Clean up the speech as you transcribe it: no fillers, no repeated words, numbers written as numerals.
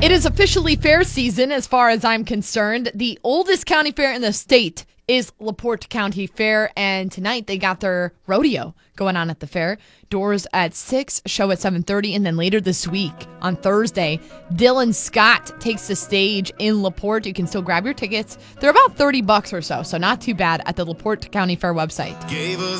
It is officially fair season as far as I'm concerned. The oldest county fair in the state is LaPorte County Fair, and tonight they got their rodeo going on at the fair. Doors at 6, show at 7:30, and then later this week on Thursday, Dylan Scott takes the stage in LaPorte. You can still grab your tickets. They're about $30 or so not too bad at the LaPorte County Fair website.